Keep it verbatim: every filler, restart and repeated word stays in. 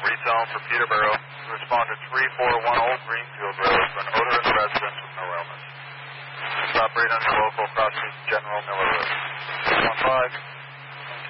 Rezone for Peterborough. Respond to three four one Old Greenfield Road for an odorous resident with no illness. Please operate on your local cross General Miller Road. one five.